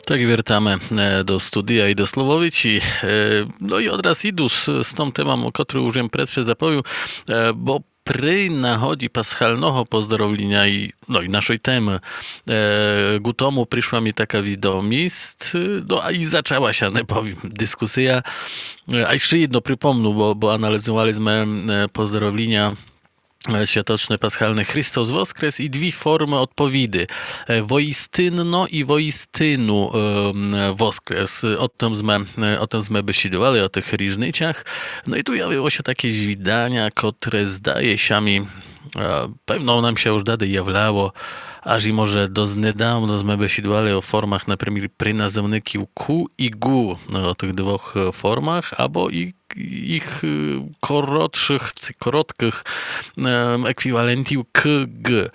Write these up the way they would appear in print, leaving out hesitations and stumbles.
Tak, wiertamy do studia i do Slovoviči. No i odraz idu s tom temom, ktorú už jem predše zapoju, bo pri náhodi paschálneho pozdravlenia i našej témy ku tomu prišla mi taká wiadomość, no a i zaczęła się, nie powiem, dyskusja. A jeszcze jedno przypomnę, bo analizowaliśmy pozdrowienia światoczne, paschalne Chrystus Woskres i dwie formy odpowiedzi. Woistynno i woistynu Woskres. O tym sme besidowali, o tych różnicach. No i tu jawiło się takie zwidania, które zdaje się mi, pewno nam się już dady jawlało, aż i może do niedawno sme besidowali o formach, na przykład przy nazewniku ku i gu, o tych dwóch formach, albo ich korotkich ekwiwalentów k, g.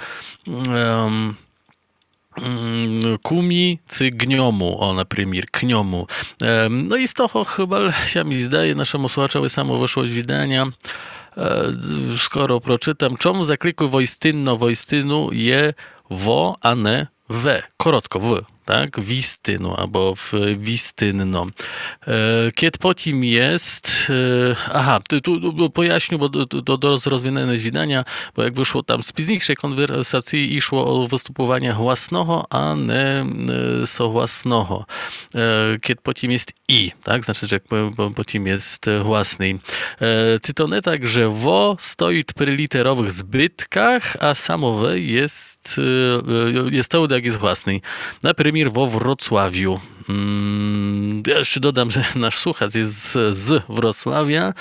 Kumi czy gniomu, na przykład kniomu. No i z toho chyba się mi zdaje, naszemu słuchaczowi samo wyszło z widania, skoro proczytam, czemu zakliku woistynu je wo, a nie we. Korotko, w. Tak, wistynu albo wistynno. Kiedy po tym jest... tu pojaśnił, bo do rozwinięte zwidania, bo jak wyszło tam z późniejszej konwersacji szło o występowania głasnego, a nie sohłasnego. Kiedy po tym jest i, tak, znaczy, że po tym jest głasny. Cytone tak, że wo stoi przy literowych zbytkach, a samowe jest to, jak jest głasny. Na przykład wo Wrocławiu. Ja jeszcze dodam, że nasz słuchacz jest z Wrocławia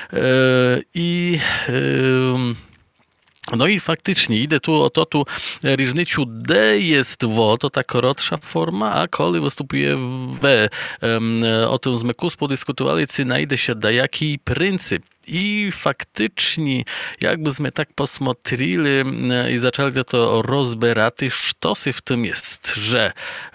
no i faktycznie idę tu o to, tu różnicą D jest wo, to ta krótsza forma, a koli występuje W. O tym sme kus podyskutowali, czy znajdzie się jaki pryncyp. I faktycznie, jakbyśmy tak posmotrili i zaczęli to rozbierać, co się w tym jest, że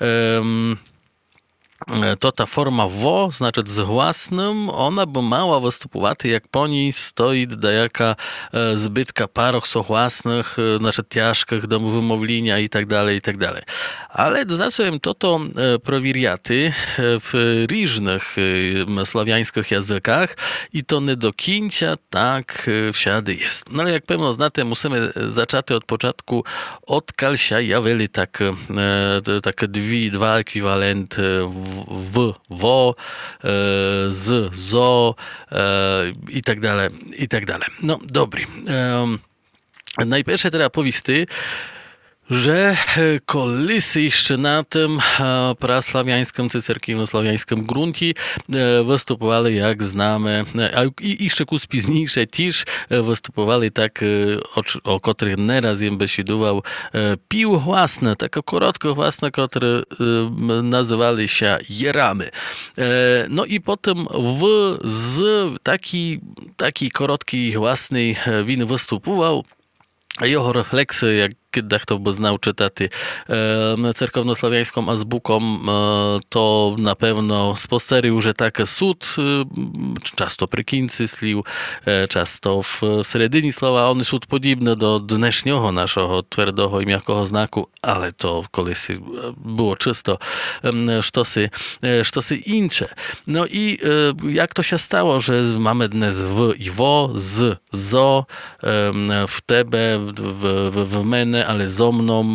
to ta forma wo, znaczy z głasnym, ona by mała występować, jak po niej stoi jaka zbytka paroch sohłasnych, znaczy ciężkich do wymowlenia i tak dalej, i tak dalej. Ale zacząłem to prowiriaty w różnych słowiańskich językach i to nie do końca tak wsiady jest. No ale jak pewno znacie, musimy zacząć od początku, odkal się jawili takie dwa ekwiwalenty w, wo, z, zo i tak dalej, i tak dalej. No, dobry. Najpierw teraz powisty, że kolysy jeszcze na tym praslawiańskim, cycerkiwno-slawiańskim gruncie występowali, jak znamy, i jeszcze kus późniejsze też występowali tak, o których nieraz jem besidował, pił własne, takie krótko własne, które nazywali się jeramy. No i potem z taki krótki własny win występował, a jego refleksy, jak kiedy kto by znał czytać cerkowno-słowiańską azbuką, to na pewno sposterił, że taki słód, często przy końcu slił, często w seredinie słowa, on jest podobny do dnešního naszego twardego i miękkiego znaku, ale to kolись było czysto sztosy incze. No i jak to się stało, że mamy dnes w i wo, z, zo, w tebe, w mene, ale zo mną,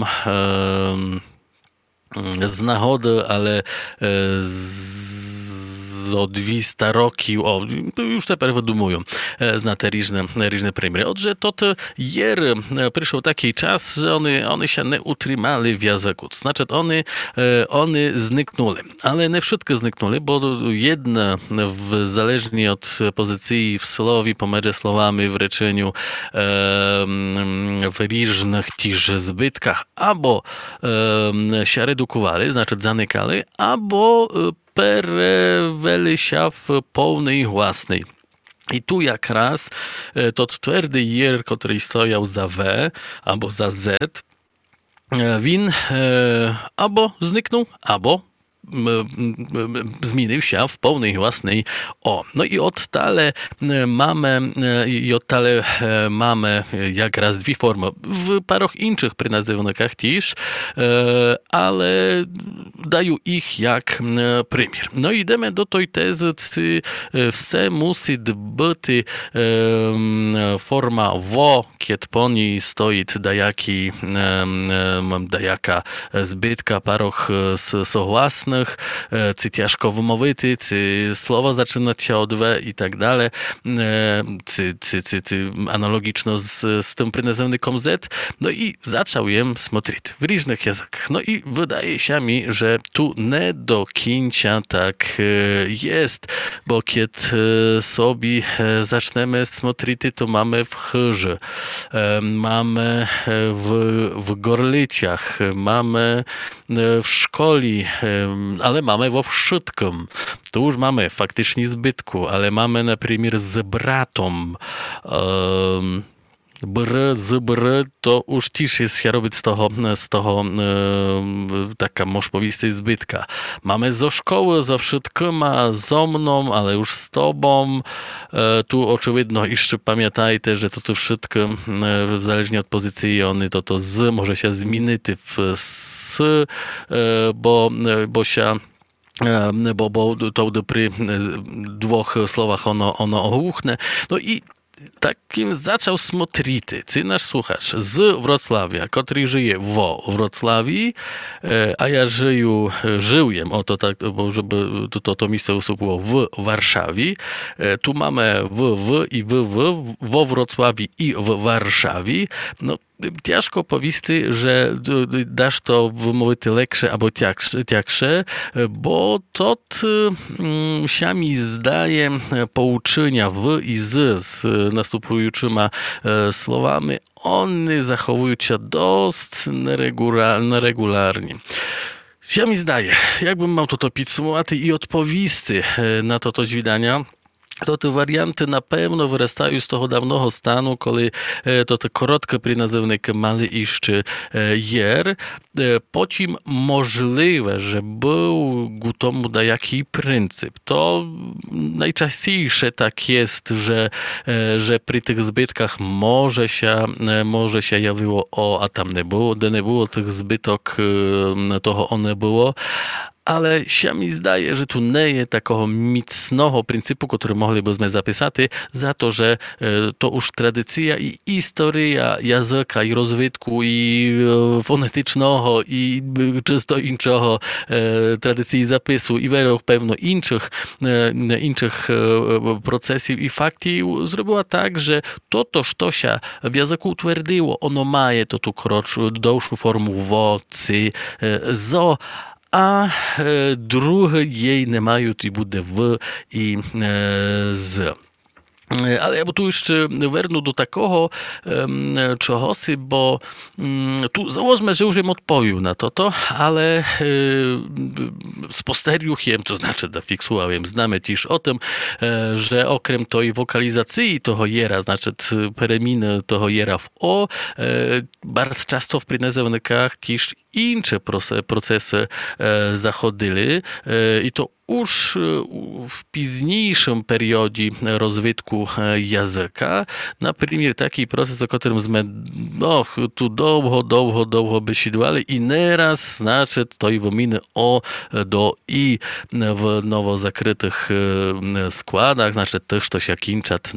z nahody, ale o 200 roki, już teraz wydumują, zna te różne primiery. Odże to jer przyszedł taki czas, że one się nie utrzymali w języku. Znaczy, one zniknęły. Ale nie wszystkie zniknęły, bo jedne, zależnie od pozycji w słowie, pomiędzy słowami w rеченню, w różnych też zbytkach, albo się redukowali, znaczy zanikali, albo pereweli się w pełnej własnej. I tu jak raz to twardy jer, który stojał za W albo za Z, win albo zniknął, albo zmienił się w pełnej własnej o. No i od tale mamy jak raz dwie formy. W paru innych prynazywnykach też, ale dają ich jak примір. No i йдемо до той тези, все мусить бути форма во, kiedy po niej stoi dajaka zbytka paroch sohłasnych, czy ciężko wymówity, czy słowo zaczynać się od we i tak dalej, czy analogiczno z tym prynezyvnikom z. No i zaczął jem smotrić w różnych językach. No i wydaje się mi, że tu nie do końca tak jest, bo kiedy sobie zaczniemy smotrić, to mamy w chyrze, mamy w gorliciach, mamy w szkoli, ale mamy we wszystkim. Tu już mamy faktycznie zbytku, ale mamy na przykład z bratą, to już też jest się robić z tego taka możesz powiedzieć zbytka. Mamy ze szkoły, ze wszystkima, ze mną, ale już z tobą. Tu oczywiście jeszcze pamiętajcie, że to wszystko, zależnie od pozycji, to z może się zmienić w s, bo to przy dwóch słowach ono ogłuchne. No i takim zaczął smotrity. Ty nasz słuchacz z Wrocławia, który żyje w Wrocławiu, a ja żyłem, oto tak, bo żeby to miejsce było w Warszawie. Tu mamy i w Wrocławiu i w Warszawie. No, ciężko powiedzieć, że dasz to wymówić leksze albo ciaksze, bo to się mi zdaje pouczenia w i z następującymi słowami, one zachowują się dość neregularnie. Się mi zdaje, jakbym miał to podsumować i odpowiedzieć na to dźwigania, to te warianty na pewno wyrastają z tego dawnego stanu, kiedy to te krótkie prynazywniki mali jeszcze jer. Potem możliwe, że był gotowy do jaki pryncyp. To najczęściejsze tak jest, że przy tych zbytkach może się jawiło a tam nie było tych zbytok, toho one było. Ale się mi zdaje, że tu nie jest takiego mocnego pryncypu, który moglibyśmy zapisać, za to, że to już tradycja i historia języka i rozwitku i fonetycznego i czysto innego tradycji zapisu i wielu pewno innych procesów i faktów zrobiła tak, że to, co się w języku utwierdziło, ono ma to tu dłuższą formę wo, cy, zo, a drugie jej nie mają i буде w i z. Ale ja tu jeszcze wernę do takiego czegoś, bo tu założmy, że już im odpowiedział na to, ale sposteriujem, to znaczy zafiksułem, znamy też o tym, że okrem tej wokalizacji toho jera, znaczy pereminy toho jera w o, bardzo często w prynezyvnikach też inne procesy zachodzili i to już w późniejszym periodzie rozwitku języka, na przykład taki proces, o którym tu długo besiedowali i nieraz znaczy to i wyminy o do i w nowo zakrytych składach, znaczy tych, co się kończą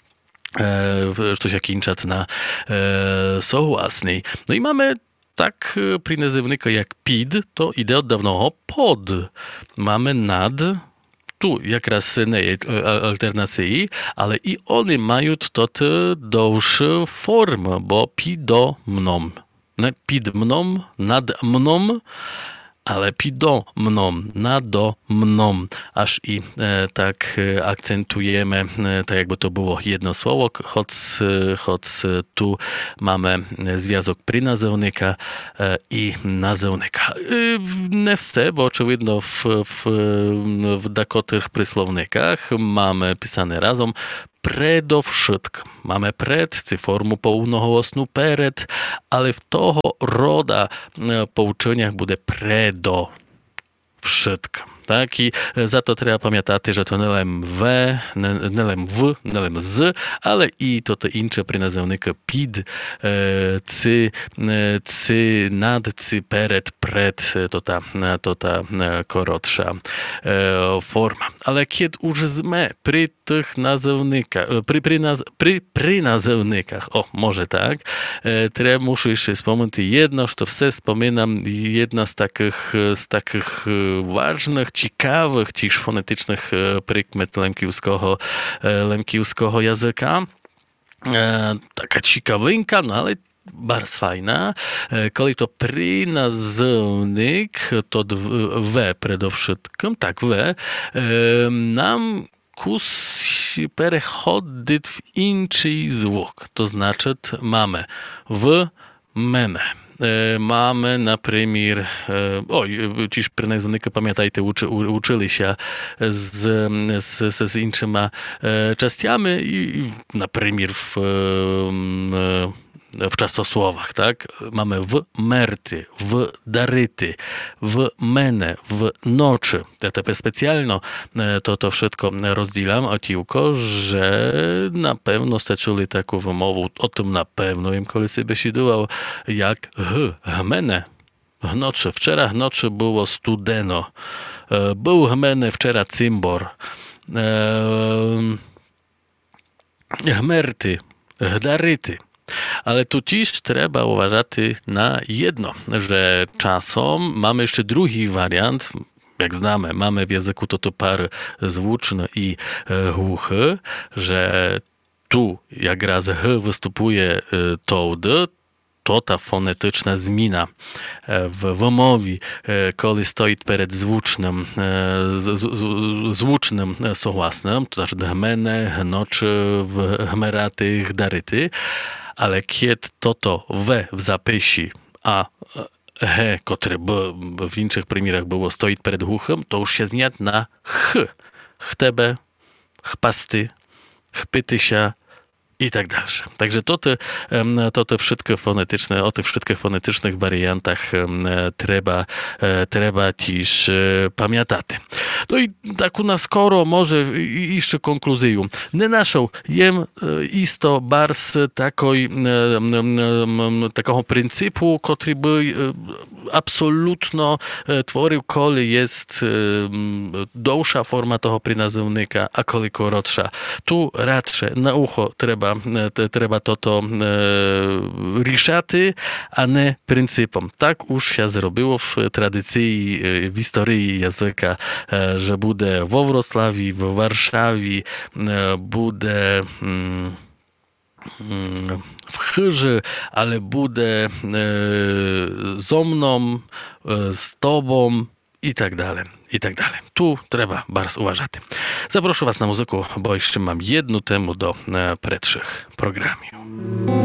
na sohłasnej. No i mamy tak prynezyvnika jak pid, to idzie od dawnego pod. Mamy nad, tu jak raz nie jest alternacji, ale i one mają to dłuższe formy, bo pido mną. Nie pid mną, nad mną, ale pido mną, nado mną, aż i tak akcentujemy, tak jakby to było jedno słowo, choć tu mamy związek prynazyvnika i nazywnika. Nie wstę, bo oczywiście w dakotych przysłownikach mamy pisane razem predovšetk. Mamy pred, czy formu pełnoголosну перед, ale w toho roda pouczeniach буде predovšetk. Так, і зато треба пам'ятати, що то не лем в, не лем в, не лем з, але і то інше приназивника під, ці, над, ці, перед, пред, то та коротша форма. Але kiedy użyjemy przy tych nazewnikach, przy nazewnikach, może tak, muszę jeszcze wspomnieć jedno, że все wspominam, jedna z takich ważnych, ciekawych, też fonetycznych prikmet lemkівського języka. Taka ciekawinka, no ale bardzo fajna. Kiedy to prinazywnik, to w przede wszystkim, tak, w, nam переходить в інший звук. То значить, mamy в мене. Mamy, наприклад, ті ж принайменники, пам'ятаєте, училися з іншими частями, і, наприклад, w czasosłowach, tak? Mamy w merty, w daryty, w menę, w noczy. Ja tebe specjalno to wszystko rozdzielam otiłko, że na pewno ste czuli taką wymowę, o tym na pewno im kolej besidował, jak menę. Nocy, wczoraj nocy było studeno. Był menę wczoraj cymbor. Merty, daryty. Ale tu też trzeba uważać na jedno, że czasem mamy jeszcze drugi wariant, jak znamy, mamy w języku to pary zvuczne i głuchy, że tu jak raz h występuje to d, to ta fonetyczna zmiana w wymowie, kiedy stoi przed zvucznym sohłasnym, to znaczy hmene, hnoczy, hmeraty, hdaryty, ale kiedy to w zapisie, a he, które w innych primierach było stoi przed głuchym, to już się zmienia na ch. Chtebe, chpasty, chpytysia i tak dalsze. Także to te wszystkie fonetyczne, o tych wszystkich fonetycznych wariantach trzeba też pamiętać. No i tak u nas skoro może jeszcze konkluzję. Nie naszą jem isto bars takiego pryncypu, który by absolutno tworzył, kiedy jest dłuższa forma tego prinazywnika, a kiedy krótsza. Tu raczej na ucho trzeba to riszaty, a nie pryncypom. Tak już się zrobiło w tradycji, w historii języka, że będzie we Wrocławiu, w Warszawie, będzie w Chyży, ale będzie ze mną, z tobą i tak dalej, i tak dalej. Tu trzeba bardzo uważać. Zaproszę was na muzyku, bo jeszcze mam jedną temu do predszych programów.